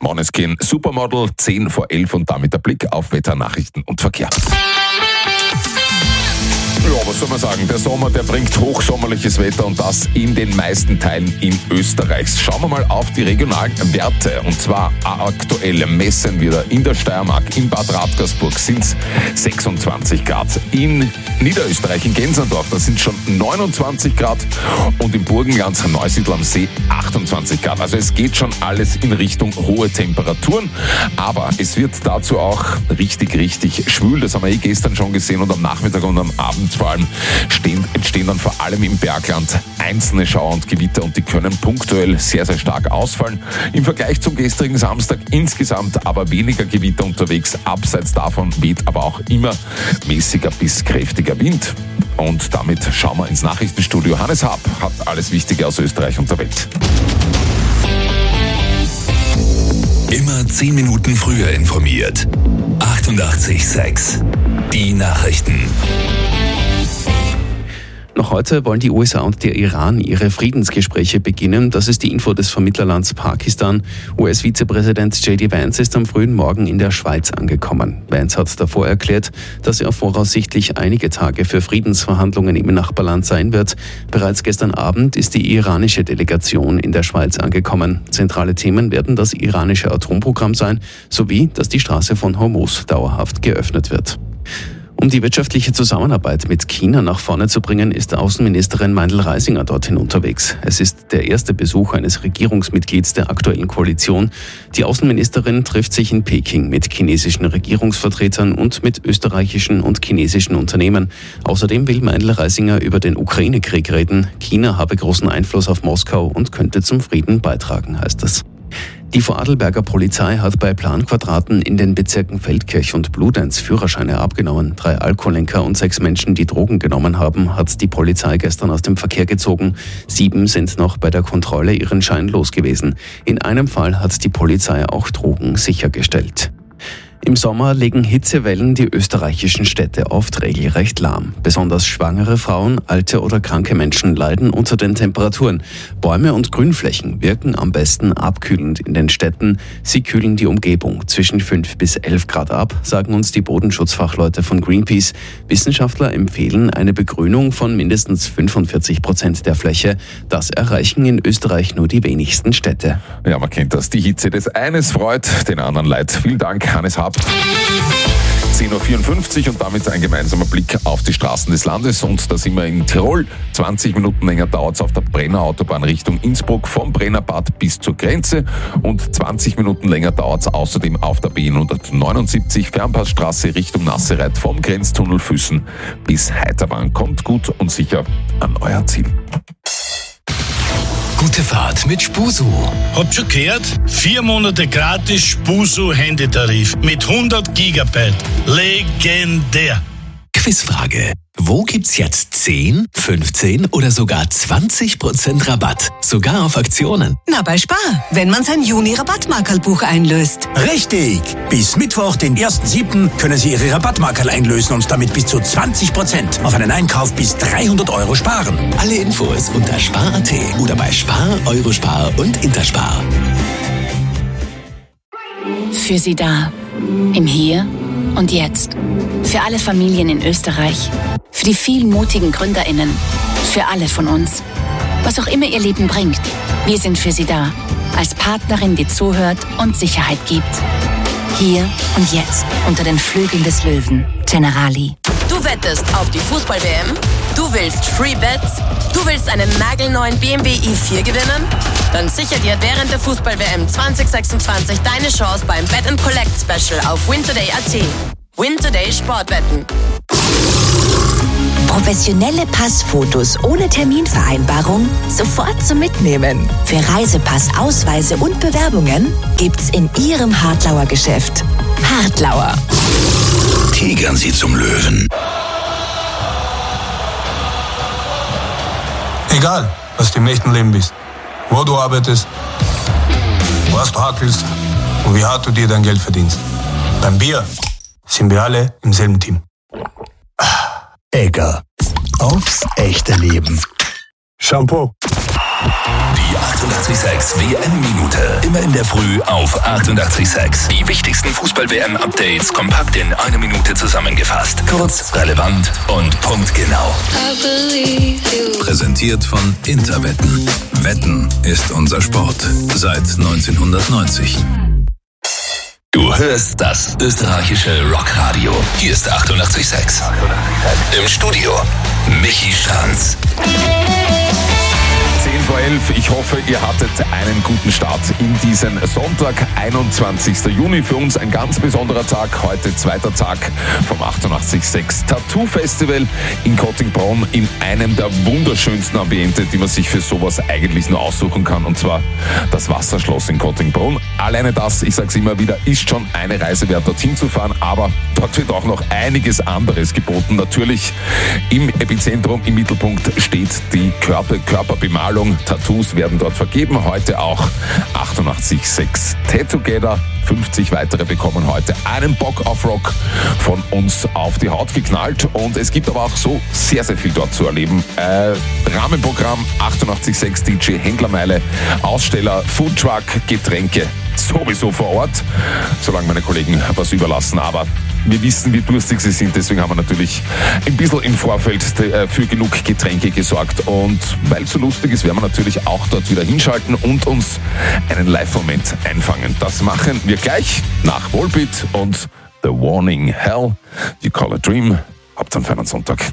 Måneskin Supermodel, 10 vor 11 und damit der Blick auf Wetter, Nachrichten und Verkehr. Ja, was soll man sagen? Der Sommer, der bringt hochsommerliches Wetter und das in den meisten Teilen in Österreichs. Schauen wir mal auf die regionalen Werte. Und zwar aktuell messen wir da in der Steiermark, in Bad Radkersburg sind es 26 Grad. In Niederösterreich, in Gensendorf, da sind schon 29 Grad. Und im Burgenland, Neusiedl am See, 28 Grad. Also es geht schon alles in Richtung hohe Temperaturen. Aber es wird dazu auch richtig schwül. Das haben wir gestern schon gesehen und am Nachmittag und am Abend vor allem entstehen dann vor allem im Bergland einzelne Schauer und Gewitter und die können punktuell sehr stark ausfallen. Im Vergleich zum gestrigen Samstag insgesamt aber weniger Gewitter unterwegs. Abseits davon weht aber auch immer mäßiger bis kräftiger Wind. Und damit schauen wir ins Nachrichtenstudio. Hannes Haab hat alles Wichtige aus Österreich und der Welt. Immer 10 Minuten früher informiert. 88,6. Die Nachrichten. Noch heute wollen die USA und der Iran ihre Friedensgespräche beginnen. Das ist die Info des Vermittlerlands Pakistan. US-Vizepräsident J.D. Vance ist am frühen Morgen in der Schweiz angekommen. Vance hat davor erklärt, dass er voraussichtlich einige Tage für Friedensverhandlungen im Nachbarland sein wird. Bereits gestern Abend ist die iranische Delegation in der Schweiz angekommen. Zentrale Themen werden das iranische Atomprogramm sein, sowie, dass die Straße von Hormuz dauerhaft geöffnet wird. Um die wirtschaftliche Zusammenarbeit mit China nach vorne zu bringen, ist Außenministerin Meindl-Reisinger dorthin unterwegs. Es ist der erste Besuch eines Regierungsmitglieds der aktuellen Koalition. Die Außenministerin trifft sich in Peking mit chinesischen Regierungsvertretern und mit österreichischen und chinesischen Unternehmen. Außerdem will Meindl-Reisinger über den Ukraine-Krieg reden. China habe großen Einfluss auf Moskau und könnte zum Frieden beitragen, heißt es. Die Vorarlberger Polizei hat bei Planquadraten in den Bezirken Feldkirch und Bludenz Führerscheine abgenommen. 3 Alkoholenker und 6 Menschen, die Drogen genommen haben, hat die Polizei gestern aus dem Verkehr gezogen. 7 sind noch bei der Kontrolle ihren Schein los gewesen. In einem Fall hat die Polizei auch Drogen sichergestellt. Im Sommer legen Hitzewellen die österreichischen Städte oft regelrecht lahm. Besonders schwangere Frauen, alte oder kranke Menschen leiden unter den Temperaturen. Bäume und Grünflächen wirken am besten abkühlend in den Städten. Sie kühlen die Umgebung zwischen 5 bis 11 Grad ab, sagen uns die Bodenschutzfachleute von Greenpeace. Wissenschaftler empfehlen eine Begrünung von mindestens 45% der Fläche. Das erreichen in Österreich nur die wenigsten Städte. Ja, man kennt das. Die Hitze des eines freut, den anderen leid. Vielen Dank, Hannes Haab. 10.54 Uhr und damit ein gemeinsamer Blick auf die Straßen des Landes. Und da sind wir in Tirol. 20 Minuten länger dauert es auf der Brenner Autobahn Richtung Innsbruck vom Brennerbad bis zur Grenze. Und 20 Minuten länger dauert es außerdem auf der B179 Fernpassstraße Richtung Nassereit vom Grenztunnel Füssen bis Heiterwang. Kommt gut und sicher an euer Ziel. Gute Fahrt mit Spusu. Habt schon gehört? 4 Monate gratis Spusu-Handytarif mit 100 Gigabyte. Legendär. Quizfrage. Wo gibt's jetzt 10, 15 oder sogar 20% Rabatt? Sogar auf Aktionen. Na, bei Spar, wenn man sein Juni-Rabattmarkerlbuch einlöst. Richtig! Bis Mittwoch, den 1.7. können Sie Ihre Rabattmarkerl einlösen und damit bis zu 20% auf einen Einkauf bis 300 € sparen. Alle Infos unter spar.at oder bei Spar, Eurospar und Interspar. Für Sie da. Im Hier und Jetzt. Für alle Familien in Österreich. Für die vielen mutigen GründerInnen. Für alle von uns. Was auch immer Ihr Leben bringt. Wir sind für Sie da. Als Partnerin, die zuhört und Sicherheit gibt. Hier und jetzt. Unter den Flügeln des Löwen. Generali. Du wettest auf die Fußball-WM? Du willst Free Bets? Du willst einen nagelneuen BMW i4 gewinnen? Dann sicher dir während der Fußball-WM 2026 deine Chance beim Bet & Collect Special auf wintoday.at. Wintoday Sportwetten. Professionelle Passfotos ohne Terminvereinbarung sofort zum Mitnehmen. Für Reisepass, Ausweise und Bewerbungen gibt's in Ihrem Hartlauer Geschäft. Hartlauer. Tigern Sie zum Löwen. Egal, was du im echten Leben bist, wo du arbeitest, was du hackelst und wie hart du dir dein Geld verdienst. Beim Bier sind wir alle im selben Team. Egger. Aufs echte Leben. Shampoo. Die 886 WM-Minute. Immer in der Früh auf 886. Die wichtigsten Fußball-WM-Updates kompakt in 1 Minute zusammengefasst. Kurz, relevant und punktgenau. Präsentiert von Interwetten. Wetten ist unser Sport. Seit 1990. Du hörst das österreichische Rockradio. Hier ist 886. Im Studio Michi Stranz. 10 vor 11. Ich hoffe, ihr hattet einen guten Start in diesen Sonntag, 21. Juni. Für uns ein ganz besonderer Tag. Heute zweiter Tag vom 88.6 Tattoo Festival in Kottingbronn in einem der wunderschönsten Ambiente, die man sich für sowas eigentlich nur aussuchen kann. Und zwar das Wasserschloss in Kottingbronn. Alleine das, ich sag's immer wieder, ist schon eine Reise wert, dorthin zu fahren. Aber dort wird auch noch einiges anderes geboten. Natürlich im Epizentrum, im Mittelpunkt steht die Körperbemalung. Tattoos werden dort vergeben. Heute auch 88.6 Tattoo-Together. 50 weitere bekommen heute einen Bock auf Rock von uns auf die Haut geknallt. Und es gibt aber auch so sehr, sehr viel dort zu erleben. Rahmenprogramm 88.6 DJ Händlermeile, Aussteller, Foodtruck, Getränke sowieso vor Ort, solange meine Kollegen was überlassen. Aber wir wissen, wie durstig sie sind, deswegen haben wir natürlich ein bisschen im Vorfeld für genug Getränke gesorgt. Und weil es so lustig ist, werden wir natürlich auch dort wieder hinschalten und uns einen Live-Moment einfangen. Das machen wir gleich nach Volbeat und The Warning Hell. You Call a Dream. Habt einen feinen Sonntag.